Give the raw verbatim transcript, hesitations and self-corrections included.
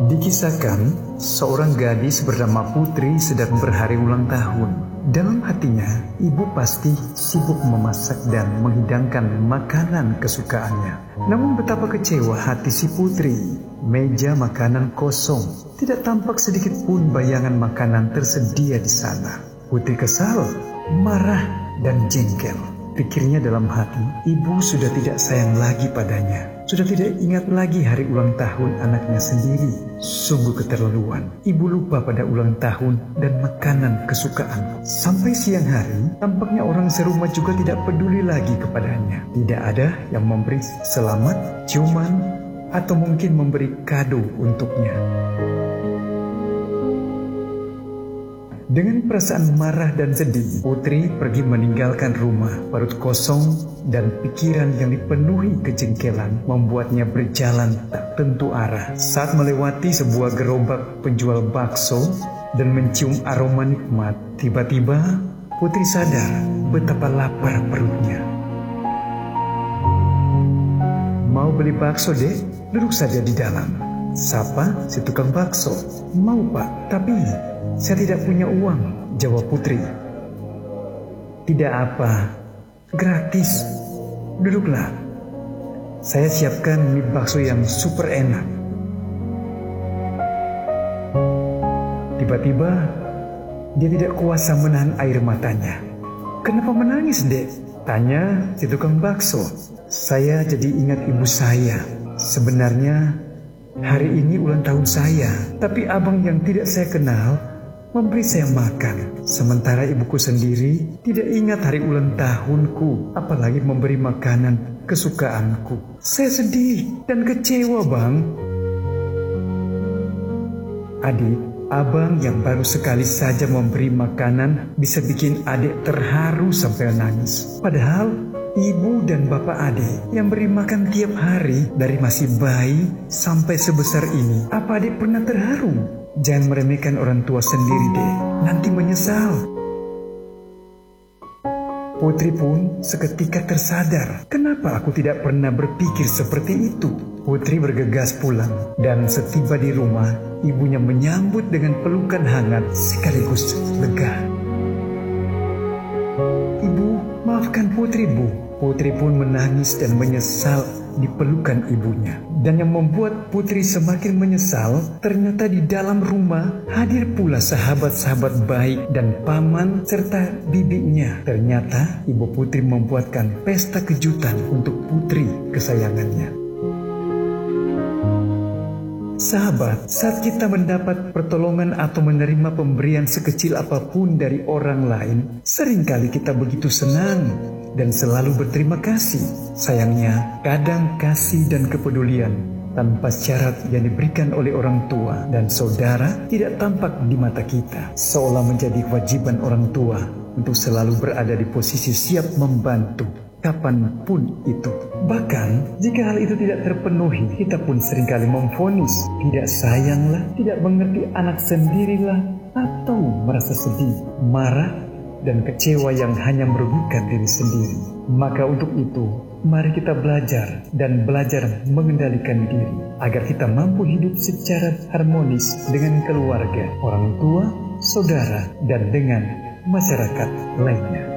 Dikisahkan, seorang gadis bernama Putri sedang berhari ulang tahun. Dalam hatinya, ibu pasti sibuk memasak dan menghidangkan makanan kesukaannya. Namun betapa kecewa hati si Putri. Meja makanan kosong, tidak tampak sedikit pun bayangan makanan tersedia di sana. Putri kesal, marah, dan jengkel. Pikirnya dalam hati, ibu sudah tidak sayang lagi padanya. Sudah tidak ingat lagi hari ulang tahun anaknya sendiri. Sungguh keterlaluan. Ibu lupa pada ulang tahun dan makanan kesukaan. Sampai siang hari, tampaknya orang serumah juga tidak peduli lagi kepadanya. Tidak ada yang memberi selamat, ciuman, atau mungkin memberi kado untuknya. Dengan perasaan marah dan sedih, Putri pergi meninggalkan rumah. Perut kosong dan pikiran yang dipenuhi kejengkelan membuatnya berjalan tak tentu arah. Saat melewati sebuah gerobak penjual bakso dan mencium aroma nikmat, tiba-tiba Putri sadar betapa lapar perutnya. "Mau beli bakso, Dek? Duduk saja di dalam," sapa si tukang bakso. "Mau, Pak, tapi saya tidak punya uang," jawab Putri. "Tidak apa, gratis. Duduklah. Saya siapkan mie bakso yang super enak." Tiba-tiba, dia tidak kuasa menahan air matanya. "Kenapa menangis, Dek?" tanya si tukang bakso. "Saya jadi ingat ibu saya. Sebenarnya hari ini ulang tahun saya, tapi abang yang tidak saya kenal memberi saya makan. Sementara ibuku sendiri tidak ingat hari ulang tahunku, apalagi memberi makanan kesukaanku. Saya sedih dan kecewa, Bang." Adik, abang yang baru sekali saja memberi makanan bisa bikin adik terharu sampai nangis. Padahal ibu dan bapak adik yang beri makan tiap hari dari masih bayi sampai sebesar ini. Apa adik pernah terharu? Jangan meremehkan orang tua sendiri, deh. Nanti menyesal. Putri pun seketika tersadar. Kenapa aku tidak pernah berpikir seperti itu? Putri bergegas pulang. Dan setiba di rumah, ibunya menyambut dengan pelukan hangat sekaligus lega. "Ibu, maafkan Putri, Bu." Putri pun menangis dan menyesal di pelukan ibunya. Dan yang membuat Putri semakin menyesal, ternyata di dalam rumah hadir pula sahabat-sahabat baik dan paman serta bibinya. Ternyata ibu Putri membuatkan pesta kejutan untuk putri kesayangannya. Sahabat, saat kita mendapat pertolongan atau menerima pemberian sekecil apapun dari orang lain, seringkali kita begitu senang dan selalu berterima kasih. Sayangnya, kadang kasih dan kepedulian tanpa syarat yang diberikan oleh orang tua dan saudara tidak tampak di mata kita, seolah menjadi kewajiban orang tua untuk selalu berada di posisi siap membantu kapanpun itu. Bahkan jika hal itu tidak terpenuhi, kita pun seringkali memvonis tidak sayanglah, tidak mengerti anak sendirilah, atau merasa sedih, marah, dan kecewa yang hanya merugikan diri sendiri. Maka untuk itu, mari kita belajar dan belajar mengendalikan diri agar kita mampu hidup secara harmonis dengan keluarga, orang tua, saudara, dan dengan masyarakat lainnya.